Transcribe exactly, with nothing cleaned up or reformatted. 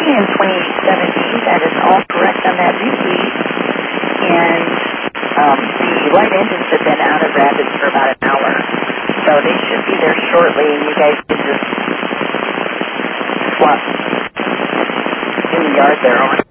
working in twenty seventeen. That is all correct on that repeat. And um, the light engines have been out of Rapids for about an hour. So they should be there shortly, and you guys can just swap in the yard there. Over.